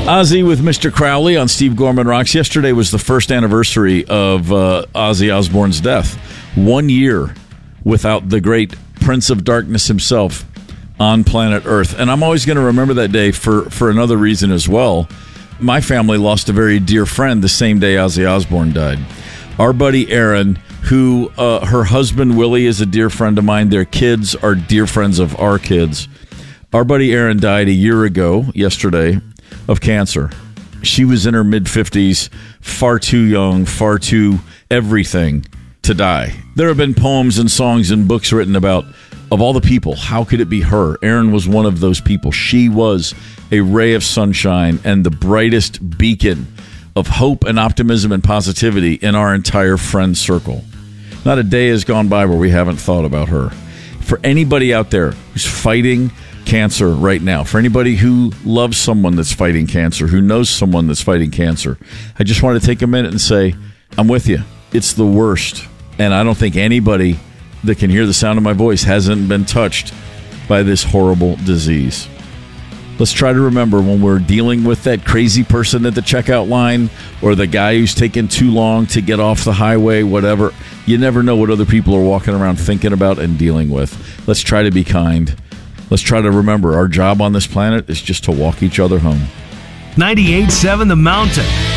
Ozzy with Mr. Crowley on Steve Gorman Rocks. Yesterday was the first anniversary of Ozzy Osbourne's death. 1 year without the great Prince of Darkness himself on planet Earth. And I'm always going to remember that day for another reason as well. My family lost a very dear friend the same day Ozzy Osbourne died. Our buddy Aaron, who her husband Willie is a dear friend of mine. Their kids are dear friends of our kids. Our buddy Aaron died a year ago, yesterday, of cancer. She was in her mid-50s, far too young, far too everything to die. There have been poems and songs and books written about, of all the people, how could it be her? Erin was one of those people. She was a ray of sunshine and the brightest beacon of hope and optimism and positivity in our entire friend circle. Not a day has gone by where we haven't thought about her. For anybody out there who's fighting cancer right now, for anybody who loves someone that's fighting cancer, who knows someone that's fighting cancer, I just want to take a minute and say, I'm with you. It's the worst. And I don't think anybody that can hear the sound of my voice hasn't been touched by this horrible disease. Let's try to remember when we're dealing with that crazy person at the checkout line or the guy who's taking too long to get off the highway, whatever. You never know what other people are walking around thinking about and dealing with. Let's try to be kind. Let's try to remember our job on this planet is just to walk each other home. 98.7 The Mountain.